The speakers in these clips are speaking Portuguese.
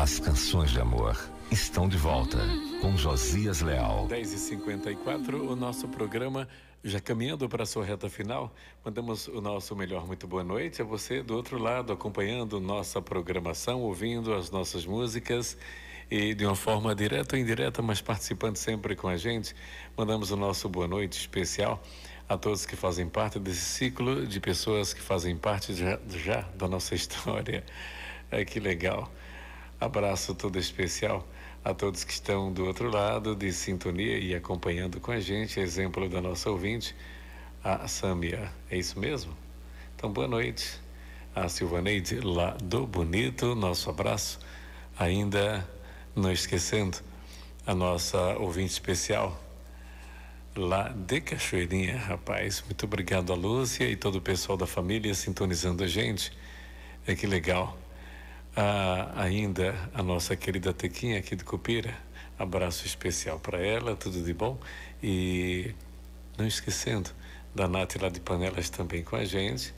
As canções de amor estão de volta com Josias Leal. 10h54, o nosso programa já caminhando para a sua reta final. Mandamos o nosso melhor muito boa noite a você do outro lado, acompanhando nossa programação, ouvindo as nossas músicas e de uma forma direta ou indireta, mas participando sempre com a gente. Mandamos o nosso boa noite especial a todos que fazem parte desse ciclo de pessoas que fazem parte já da nossa história. Que legal. Abraço todo especial a todos que estão do outro lado de sintonia e acompanhando com a gente, exemplo da nossa ouvinte, a Sâmia. É isso mesmo? Então, boa noite. A Silvaneide lá do Bonito, nosso abraço. Ainda não esquecendo a nossa ouvinte especial lá de Cachoeirinha, rapaz. Muito obrigado a Lúcia e todo o pessoal da família sintonizando a gente. Que legal. Ainda a nossa querida Tequinha aqui de Cupira, abraço especial para ela, tudo de bom. E não esquecendo da Nath lá de Panelas também com a gente.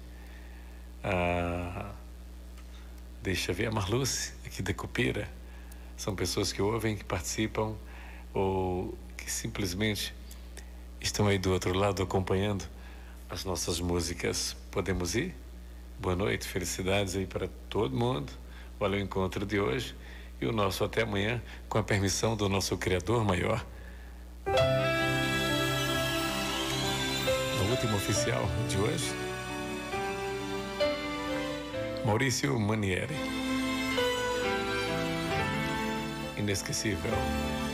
Deixa eu ver, a Marluce aqui de Cupira. São pessoas que ouvem, que participam ou que simplesmente estão aí do outro lado acompanhando as nossas músicas. Podemos ir? Boa noite, felicidades aí para todo mundo. Olha o encontro de hoje e o nosso até amanhã, com a permissão do nosso Criador Maior. O último oficial de hoje, Maurício Manieri. Inesquecível.